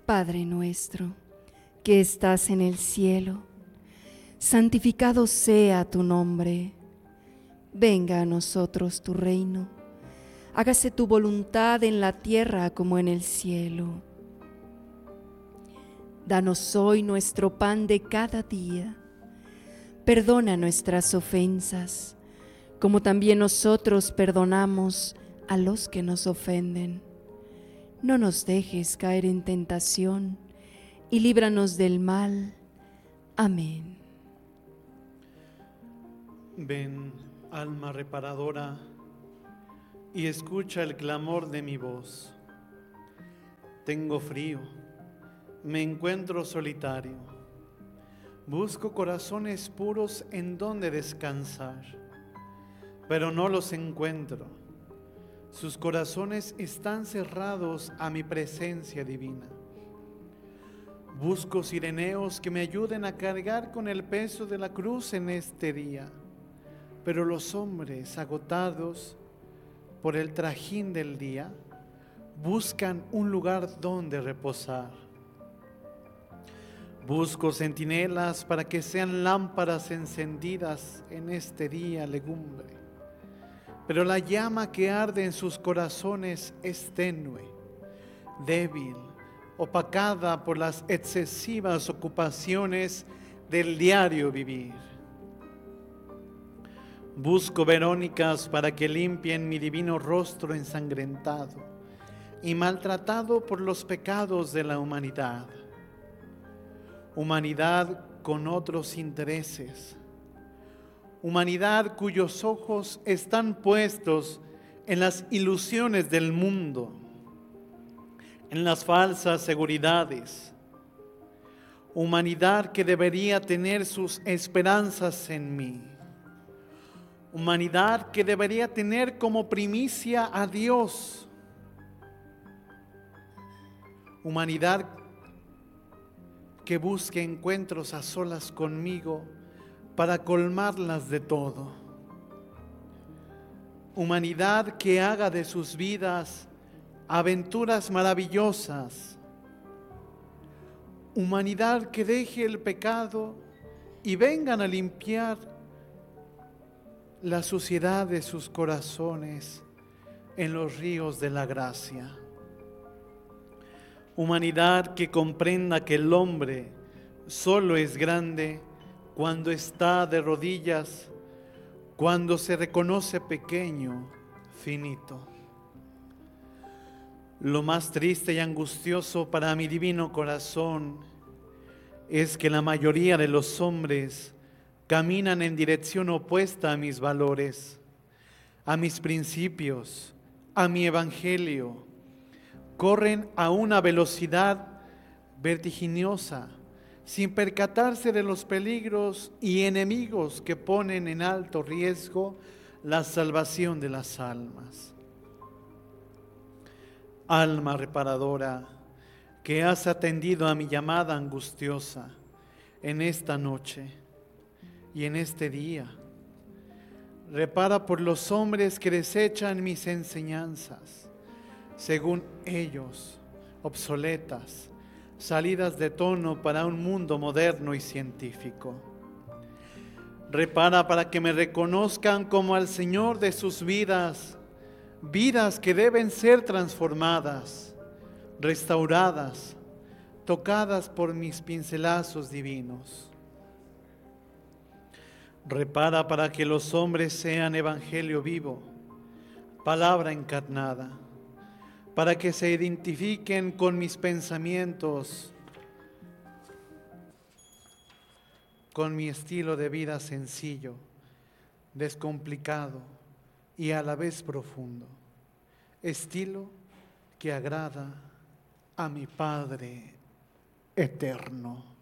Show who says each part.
Speaker 1: Padre nuestro, que estás en el cielo, santificado sea tu nombre. Venga a nosotros tu reino. Hágase tu voluntad en la tierra como en el cielo. Danos hoy nuestro pan de cada día. Perdona nuestras ofensas, como también nosotros perdonamos a los que nos ofenden. No nos dejes caer en tentación y líbranos del mal. Amén.
Speaker 2: Ven, alma reparadora, y escucha el clamor de mi voz. Tengo frío, me encuentro solitario. Busco corazones puros en donde descansar, pero no los encuentro. Sus corazones están cerrados a mi presencia divina. Busco cireneos que me ayuden a cargar con el peso de la cruz en este día, pero los hombres agotados por el trajín del día buscan un lugar donde reposar. Busco centinelas para que sean lámparas encendidas en este día legumbre, pero la llama que arde en sus corazones es tenue, débil, opacada por las excesivas ocupaciones del diario vivir. Busco verónicas para que limpien mi divino rostro ensangrentado y maltratado por los pecados de la humanidad. Humanidad con otros intereses. Humanidad cuyos ojos están puestos en las ilusiones del mundo, en las falsas seguridades. Humanidad que debería tener sus esperanzas en mí. Humanidad que debería tener como primicia a Dios. Humanidad que busque encuentros a solas conmigo para colmarlas de todo. Humanidad que haga de sus vidas aventuras maravillosas. Humanidad que deje el pecado y vengan a limpiar la suciedad de sus corazones en los ríos de la gracia. Humanidad que comprenda que el hombre solo es grande cuando está de rodillas, cuando se reconoce pequeño, finito. Lo más triste y angustioso para mi divino corazón es que la mayoría de los hombres caminan en dirección opuesta a mis valores, a mis principios, a mi evangelio. Corren a una velocidad vertiginosa, sin percatarse de los peligros y enemigos que ponen en alto riesgo la salvación de las almas. Alma reparadora, que has atendido a mi llamada angustiosa en esta noche y en este día, repara por los hombres que desechan mis enseñanzas, según ellos, obsoletas, salidas de tono para un mundo moderno y científico. Repara para que me reconozcan como al Señor de sus vidas, vidas que deben ser transformadas, restauradas, tocadas por mis pincelazos divinos. Repara para que los hombres sean evangelio vivo, palabra encarnada, para que se identifiquen con mis pensamientos, con mi estilo de vida sencillo, descomplicado y a la vez profundo, estilo que agrada a mi Padre eterno.